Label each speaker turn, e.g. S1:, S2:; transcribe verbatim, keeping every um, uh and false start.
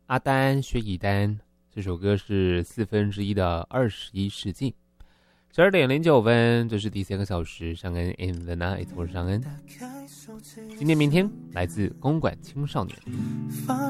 S1: 阿丹薛以丹，这首歌是四分之一的二十一世纪。十二点零九分，这是第三个小时，尚恩 in the night， 我是尚恩。今天明天来自公馆青少年。